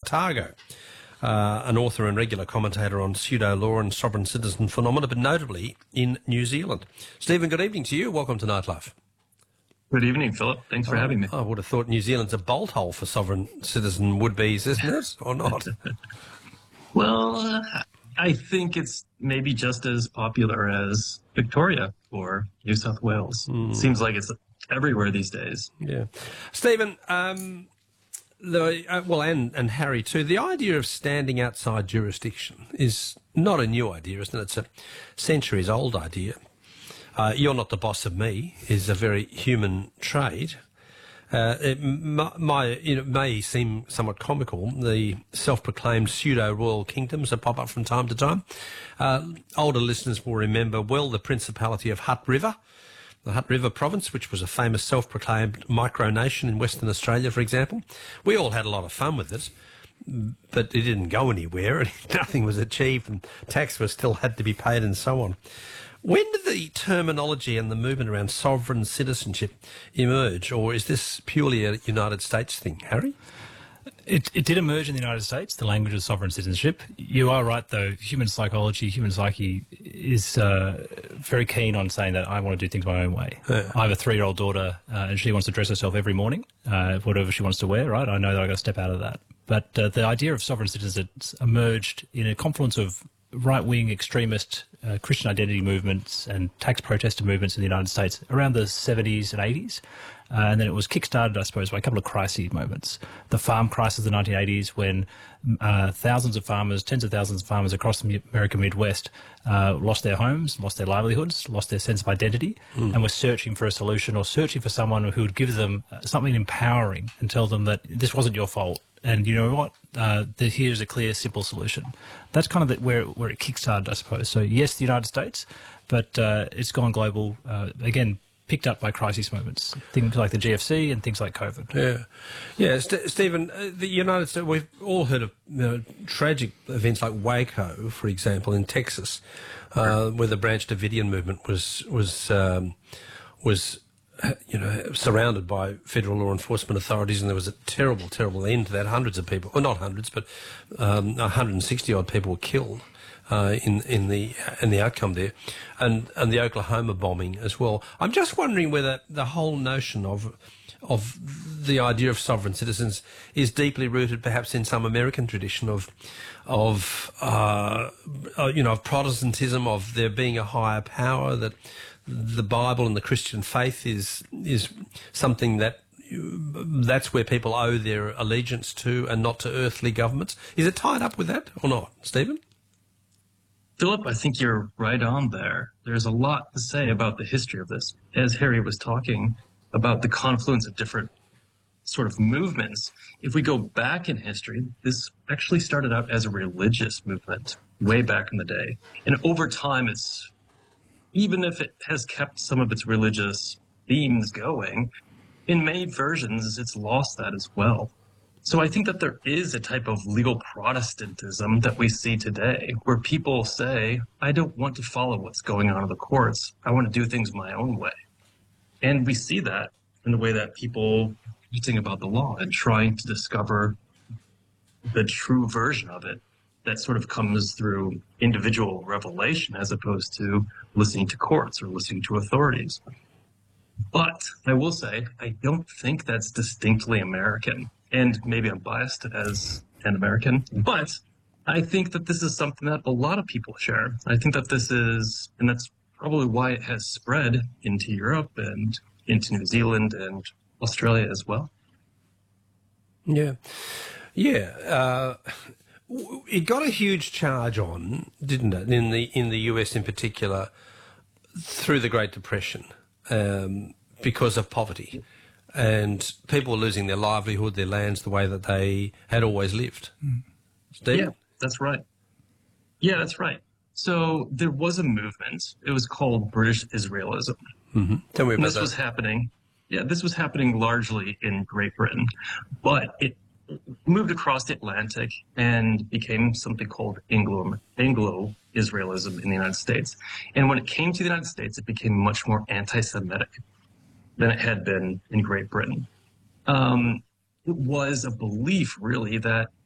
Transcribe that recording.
Targo, an author and regular commentator on pseudo-law and sovereign citizen phenomena, but notably in New Zealand. Stephen, good evening to you. Welcome to Nightlife. Good evening, Philip. Thanks for having me. I would have thought New Zealand's a bolt hole for sovereign citizen would-bes, isn't it, or not? Well, I think it's maybe just as popular as Victoria or New South Wales. Seems like it's everywhere these days. Yeah. Stephen, and Harry too, the idea of standing outside jurisdiction is not a new idea, isn't it? It's a centuries-old idea. You're not the boss of me is a very human trait. It may seem somewhat comical, the self-proclaimed pseudo-royal kingdoms that pop up from time to time. Older listeners will remember well the Principality of Hutt River, the Hutt River province, which was a famous self-proclaimed micronation in Western Australia, for example. We all had a lot of fun with it, but it didn't go anywhere, and nothing was achieved, and tax was still had to be paid and so on. When did the terminology and the movement around sovereign citizenship emerge, or is this purely a United States thing, Harry? It did emerge in the United States, the language of sovereign citizenship. You are right, though. Human psychology, human psyche is very keen on saying that I want to do things my own way. Yeah. I have a 3-year-old daughter, and she wants to dress herself every morning, whatever she wants to wear, right? I know that I've got to step out of that. But the idea of sovereign citizenship emerged in a confluence of right-wing extremist Christian identity movements and tax protester movements in the United States around the 70s and 80s. And then it was kick-started, I suppose, by a couple of crisis moments. The farm crisis of the 1980s, when thousands of farmers, tens of thousands of farmers across the American Midwest lost their homes, lost their livelihoods, lost their sense of identity, and were searching for a solution or searching for someone who would give them something empowering and tell them that this wasn't your fault. And you know what? Here's a clear, simple solution. That's kind of where it kick-started, I suppose. So yes, the United States, but it's gone global, again, picked up by crisis moments, things like the GFC and things like COVID. Yeah. Stephen, the United States, we've all heard of tragic events like Waco, for example, in Texas, where the Branch Davidian movement was surrounded by federal law enforcement authorities, and there was a terrible, terrible end to that. Hundreds of people, well, not hundreds, but 160 odd people were killed in the outcome there, and the Oklahoma bombing as well. I'm just wondering whether the whole notion of the idea of sovereign citizens is deeply rooted, perhaps, in some American tradition of Protestantism, of there being a higher power, that the Bible and the Christian faith is something that's where people owe their allegiance to, and not to earthly governments. Is it tied up with that or not, Stephen? Philip, I think you're right on there. There's a lot to say about the history of this. As Harry was talking about the confluence of different sort of movements, if we go back in history, this actually started out as a religious movement way back in the day. And over time, even if it has kept some of its religious themes going, in many versions, it's lost that as well. So I think that there is a type of legal Protestantism that we see today, where people say, I don't want to follow what's going on in the courts. I want to do things my own way. And we see that in the way that people think about the law and trying to discover the true version of it that sort of comes through individual revelation as opposed to listening to courts or listening to authorities. But I will say, I don't think that's distinctly American. And maybe I'm biased as an American, but I think that this is something that a lot of people share. I think that and that's probably why it has spread into Europe and into New Zealand and Australia as well. Yeah. It got a huge charge on, didn't it, in the US in particular, through the Great Depression, because of poverty. And people were losing their livelihood, their lands, the way that they had always lived. Steve? Yeah, that's right. So there was a movement. It was called British Israelism. Mm-hmm. Tell me about this was happening. Yeah, this was happening largely in Great Britain, but it moved across the Atlantic and became something called Anglo-Israelism in the United States. And when it came to the United States, it became much more anti-Semitic than it had been in Great Britain. It was a belief, really, that